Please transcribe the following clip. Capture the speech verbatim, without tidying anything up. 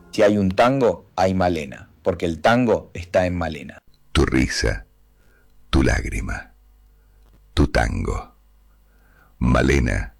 Si hay un tango, hay Malena, porque el tango está en Malena. Tu risa, tu lágrima, tu tango. Malena